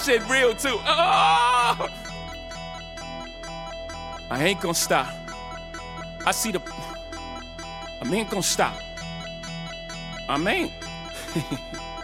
shit real too. Oh! I ain't gonna stop. I see I ain't gonna stop. I ain't.